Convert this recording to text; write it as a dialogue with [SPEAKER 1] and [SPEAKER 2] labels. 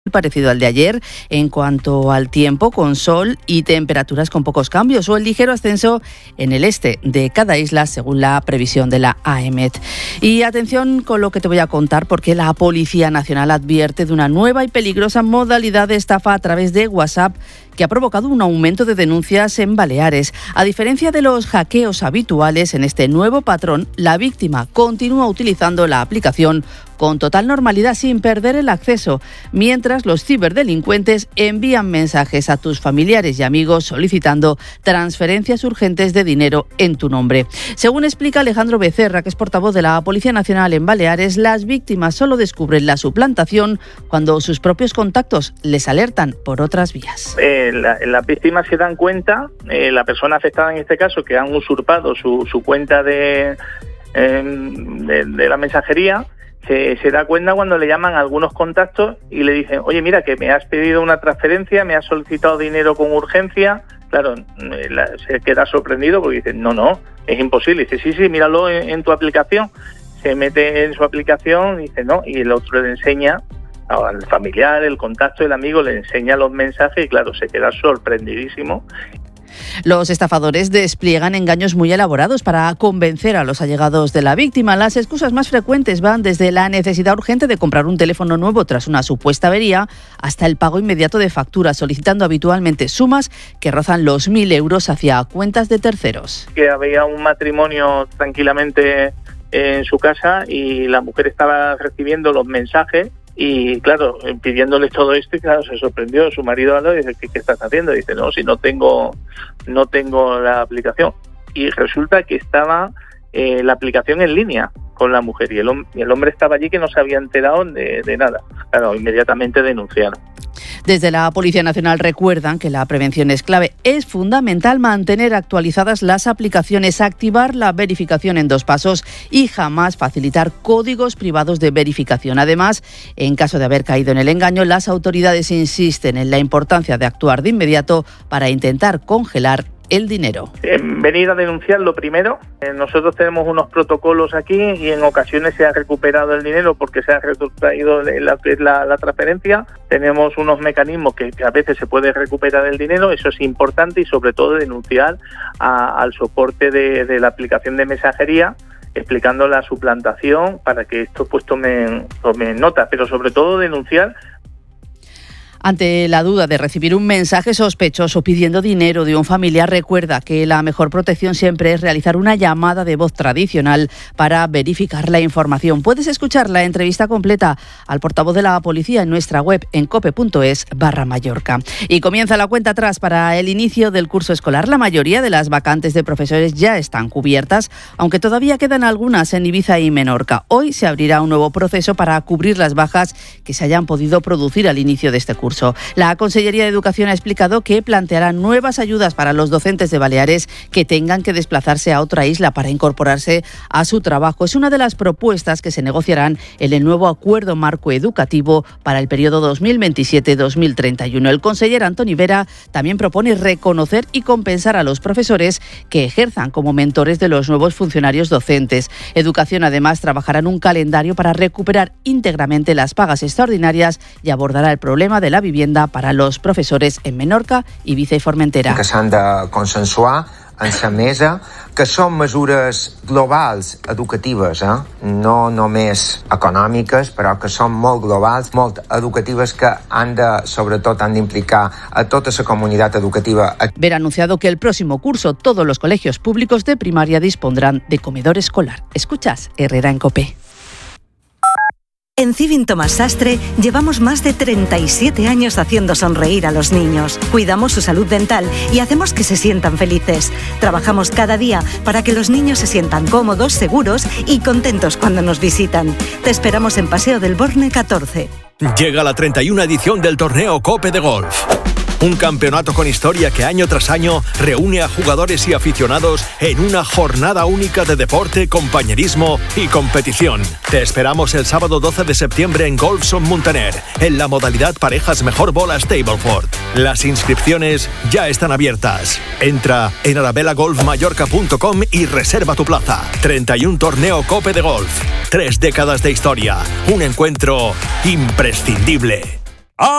[SPEAKER 1] parecido al de ayer en cuanto al tiempo, con sol y temperaturas con pocos cambios, o el ligero ascenso en el este de cada isla según la previsión de la AEMET. Y atención con lo que te voy a contar, porque la Policía Nacional advierte de una nueva y peligrosa modalidad de estafa a través de WhatsApp que ha provocado un aumento de denuncias en Baleares. A diferencia de los hackeos habituales, en este nuevo patrón, la víctima continúa utilizando la aplicación con total normalidad sin perder el acceso, mientras los ciberdelincuentes envían mensajes a tus familiares y amigos solicitando transferencias urgentes de dinero en tu nombre. Según explica Alejandro Becerra, que es portavoz de la Policía Nacional en Baleares, las víctimas solo descubren la suplantación cuando sus propios contactos les alertan por otras vías.
[SPEAKER 2] Las víctimas se dan cuenta, la persona afectada en este caso, que han usurpado su cuenta de la mensajería, se da cuenta cuando le llaman a algunos contactos y le dicen: oye, mira, que me has pedido una transferencia, me has solicitado dinero con urgencia. Claro, se queda sorprendido porque dice: no, es imposible. Dice: sí, míralo en tu aplicación. Se mete en su aplicación y dice: no, y el otro le enseña al familiar, el contacto, el amigo, le enseña los mensajes y claro, se queda sorprendidísimo.
[SPEAKER 1] Los estafadores despliegan engaños muy elaborados para convencer a los allegados de la víctima. Las excusas más frecuentes van desde la necesidad urgente de comprar un teléfono nuevo tras una supuesta avería hasta el pago inmediato de facturas, solicitando habitualmente sumas que rozan los 1.000 euros hacia cuentas de terceros.
[SPEAKER 2] Que había un matrimonio tranquilamente en su casa y la mujer estaba recibiendo los mensajes y claro, pidiéndole todo esto, y claro, se sorprendió. Su marido y dice: ¿Qué estás haciendo? Y dice: no, si no tengo la aplicación. Y resulta que estaba la aplicación en línea con la mujer y el hombre estaba allí, que no se había enterado de nada. Claro, inmediatamente denunciaron.
[SPEAKER 1] Desde la Policía Nacional recuerdan que la prevención es clave. Es fundamental mantener actualizadas las aplicaciones, activar la verificación en 2 pasos y jamás facilitar códigos privados de verificación. Además, en caso de haber caído en el engaño, las autoridades insisten en la importancia de actuar de inmediato para intentar congelar el dinero.
[SPEAKER 2] Venir a denunciar lo primero. Nosotros tenemos unos protocolos aquí y en ocasiones se ha recuperado el dinero porque se ha retraído la transferencia. Tenemos unos mecanismos que a veces se puede recuperar el dinero, eso es importante, y sobre todo denunciar al soporte de la aplicación de mensajería, explicando la suplantación para que esto pues tome nota, pero sobre todo denunciar.
[SPEAKER 1] Ante la duda de recibir un mensaje sospechoso pidiendo dinero de un familiar, recuerda que la mejor protección siempre es realizar una llamada de voz tradicional para verificar la información. Puedes escuchar la entrevista completa al portavoz de la policía en nuestra web en cope.es/Mallorca. Y comienza la cuenta atrás para el inicio del curso escolar. La mayoría de las vacantes de profesores ya están cubiertas, aunque todavía quedan algunas en Ibiza y Menorca. Hoy se abrirá un nuevo proceso para cubrir las bajas que se hayan podido producir al inicio de este curso. La Consellería de Educación ha explicado que planteará nuevas ayudas para los docentes de Baleares que tengan que desplazarse a otra isla para incorporarse a su trabajo. Es una de las propuestas que se negociarán en el nuevo Acuerdo Marco Educativo para el periodo 2027-2031. El conseller Antoni Vera también propone reconocer y compensar a los profesores que ejerzan como mentores de los nuevos funcionarios docentes. Educación, además, trabajará en un calendario para recuperar íntegramente las pagas extraordinarias y abordará el problema de la vivienda para los professores en Menorca, Ibiza i Formentera.
[SPEAKER 3] Que s'han de consensuar en la mesa, que són mesures globals educatives, no només econòmiques, però que són molt globals, molt educatives, que sobretot han d'implicar a tota la comunitat educativa.
[SPEAKER 1] Ver anunciado que el próximo curso todos los colegios públicos de primaria dispondrán de comedor escolar. Escuchas Herrera en COPE.
[SPEAKER 4] En Civin Tomás Sastre llevamos más de 37 años haciendo sonreír a los niños. Cuidamos su salud dental y hacemos que se sientan felices. Trabajamos cada día para que los niños se sientan cómodos, seguros y contentos cuando nos visitan. Te esperamos en Paseo del Borne 14.
[SPEAKER 5] Llega la 31 edición del torneo Cope de Golf. Un campeonato con historia que año tras año reúne a jugadores y aficionados en una jornada única de deporte, compañerismo y competición. Te esperamos el sábado 12 de septiembre en Golfson Muntaner, en la modalidad parejas mejor bola Stableford. Las inscripciones ya están abiertas. Entra en arabelagolfmallorca.com y reserva tu plaza. 31 torneo Cope de Golf. 3 décadas de historia. Un encuentro imprescindible.